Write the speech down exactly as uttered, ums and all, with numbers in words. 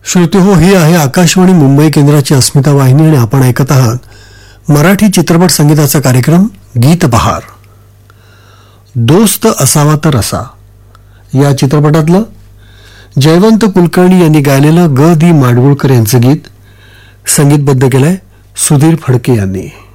श्रोते हो, ही आहे आकाशवाणी मुंबई केंद्राची अस्मिता वाहिनी आणि आपण ऐकत आहात मराठी चित्रपट संगीताचा कार्यक्रम गीत बहार. दोस्त असावा तर असा या चित्रपटातलं जयवंत कुलकर्णी यांनी गायलेलं ग दी माडगुळकर यांचं गीत संगीतबद्ध केलंय सुधीर फडके यांनी.